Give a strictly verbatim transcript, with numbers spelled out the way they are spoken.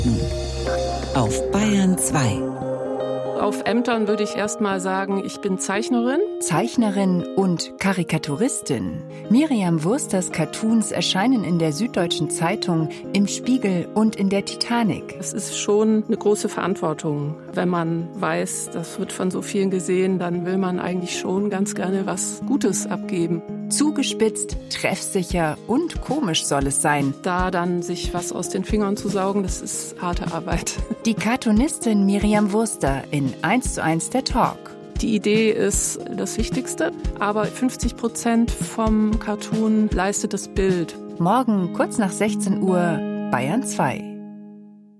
nun auf Bayern zwei. Auf Ämtern würde ich erst mal sagen, ich bin Zeichnerin. Zeichnerin und Karikaturistin. Miriam Wursters Cartoons erscheinen in der Süddeutschen Zeitung, im Spiegel und in der Titanic. Es ist schon eine große Verantwortung. Wenn man weiß, das wird von so vielen gesehen, dann will man eigentlich schon ganz gerne was Gutes abgeben. Zugespitzt, treffsicher und komisch soll es sein. Da dann sich was aus den Fingern zu saugen, das ist harte Arbeit. Die Cartoonistin Miriam Wurster in eins zu eins der Talk. Die Idee ist das Wichtigste, aber fünfzig Prozent vom Cartoon leistet das Bild. Morgen kurz nach sechzehn Uhr, Bayern zwei.